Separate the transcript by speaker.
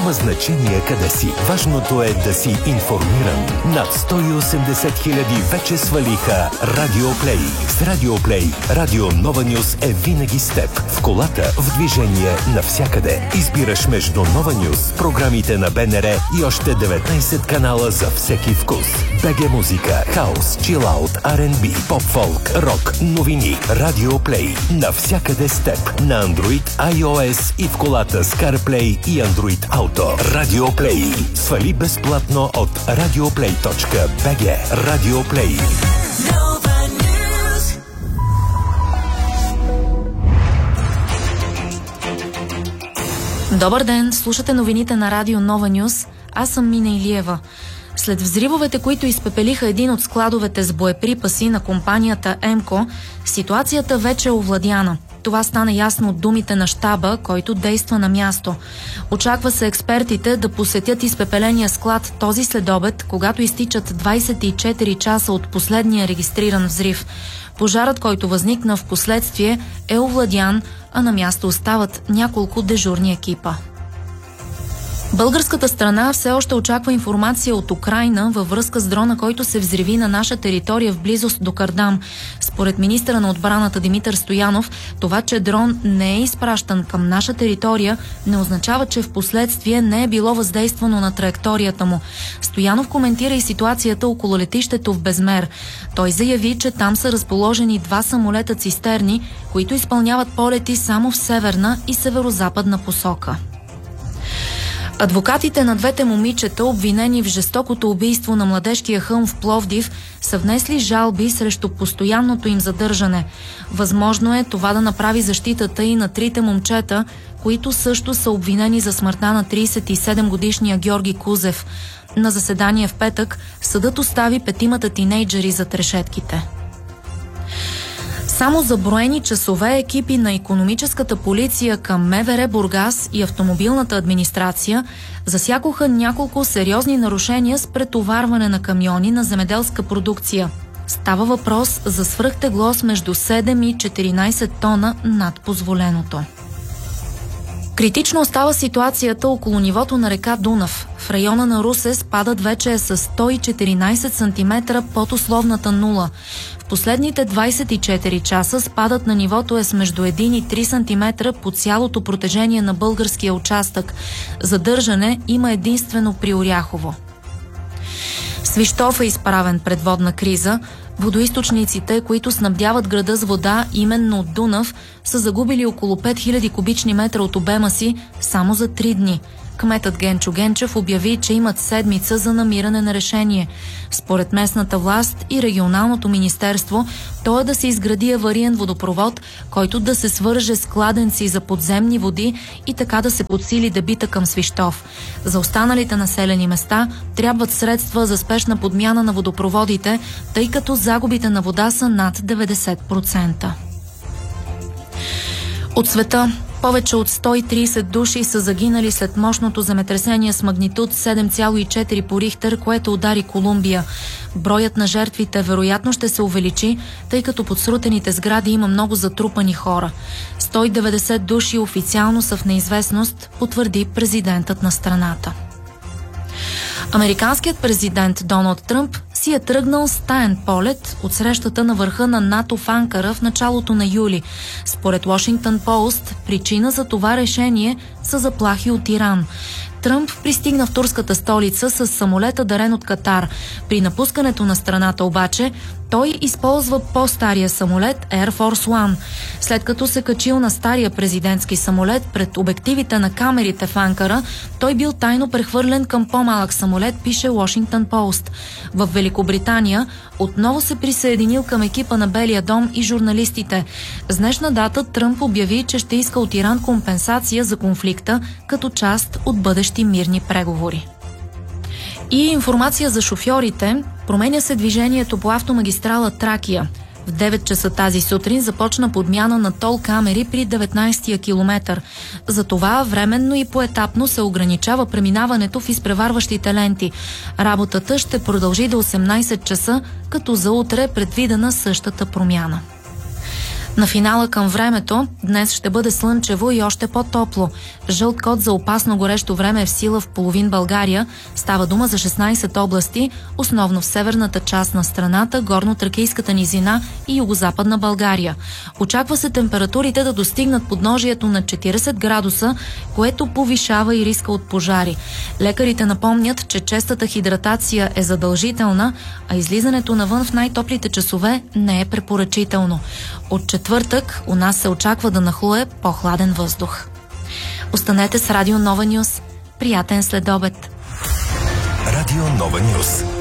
Speaker 1: Няма значение къде си. Важното е да си информиран. Над 180 хиляди вече свалиха Радиоплей. С Радиоплей Радио Нова Нюз е винаги с теб. В колата, в движение, навсякъде. Избираш между Нова Нюз, програмите на БНР и още 19 канала за всеки вкус. БГ музика, хаус, чилаут, R&B, поп-фолк, рок, новини. Радиоплей. Навсякъде с теб. На Android, iOS и в колата с CarPlay и Android Auto. Радиоплей. Свали безплатно от radioplay.bg. Радиоплей.
Speaker 2: Добър ден, слушате новините на Радио Нова Нюз. Аз съм Мина Илиева. След взривовете, които изпепелиха един от складовете с боеприпаси на компанията ЕМКО, ситуацията вече е овладяна. Това стана ясно от думите на щаба, който действа на място. Очаква се експертите да посетят изпепеления склад този следобед, когато изтичат 24 часа от последния регистриран взрив. Пожарът, който възникна в последствие, е овладян, а на място остават няколко дежурни екипа. Българската страна все още очаква информация от Украйна във връзка с дрона, който се взриви на наша територия в близост до Кардам. Според министъра на отбраната Димитър Стоянов, това, че дрон не е изпращан към наша територия, не означава, че в последствие не е било въздействано на траекторията му. Стоянов коментира и ситуацията около летището в Безмер. Той заяви, че там са разположени 2 самолета цистерни, които изпълняват полети само в северна и северозападна посока. Адвокатите на двете момичета, обвинени в жестокото убийство на младежкия хълм в Пловдив, са внесли жалби срещу постоянното им задържане. Възможно е това да направи защитата и на 3 момчета, които също са обвинени за смъртта на 37-годишния Георги Кузев. На заседание в петък съдът остави 5 тинейджери зад решетките. Само за броени часове екипи на икономическата полиция към МВР Бургас и автомобилната администрация засякоха няколко сериозни нарушения с претоварване на камиони на земеделска продукция. Става въпрос за свръхтегло с между 7 и 14 тона над позволеното. Критично остава ситуацията около нивото на река Дунав. В района на Русе спадът вече е с 114 см под условната нула. В последните 24 часа спадът на нивото е с между 1 и 3 см по цялото протежение на българския участък. Задържане има единствено при Оряхово. Свищов е изправен пред водна криза. Водоизточниците, които снабдяват града с вода именно от Дунав, са загубили около 5000 кубични метра от обема си само за 3 дни. Кметът Генчо Генчев обяви, че имат седмица за намиране на решение. Според местната власт и регионалното министерство, то е да се изгради авариен водопровод, който да се свърже с кладенци за подземни води и така да се подсили дебита към Свищов. За останалите населени места трябват средства за спешна подмяна на водопроводите, тъй като загубите на вода са над 90%. От света повече от 130 души са загинали след мощното земетресение с магнитуд 7,4 по Рихтер, което удари Колумбия. Броят на жертвите вероятно ще се увеличи, тъй като под срутените сгради има много затрупани хора. 190 души официално са в неизвестност, потвърди президентът на страната. Американският президент Доналд Тръмп си е тръгнал с таен полет от срещата на върха на НАТО в Анкара в началото на юли. Според Washington Post, причина за това решение са заплахи от Иран. Тръмп пристигна в турската столица с самолета, дарен от Катар. При напускането на страната обаче той използва по-стария самолет Air Force One. След като се качил на стария президентски самолет пред обективите на камерите в Анкара, той бил тайно прехвърлен към по-малък самолет, пише Washington Post. В Великобритания отново се присъединил към екипа на Белия дом и журналистите. С днешна дата Тръмп обяви, че ще иска от Иран компенсация за конфликта като част от бъдещи мирни преговори. И информация за шофьорите. Променя се движението по автомагистрала Тракия. В 9 часа тази сутрин започна подмяна на тол камери при 19-я километър. Затова временно и поетапно се ограничава преминаването в изпреварващите ленти. Работата ще продължи до 18 часа, като за утре е предвидена същата промяна. На финала към времето, днес ще бъде слънчево и още по-топло. Жълт код за опасно горещо време е в сила в половин България. Става дума за 16 области, основно в северната част на страната, горно-тракийската низина и югозападна България. Очаква се температурите да достигнат подножието на 40 градуса, което повишава и риска от пожари. Лекарите напомнят, че честата хидратация е задължителна, а излизането навън в най-топлите часове не е препоръчително. От четвъртък у нас се очаква да нахлуе по-хладен въздух. Останете с Радио Нова Нюс. Приятен следобед!
Speaker 1: Радио Нова Нюс.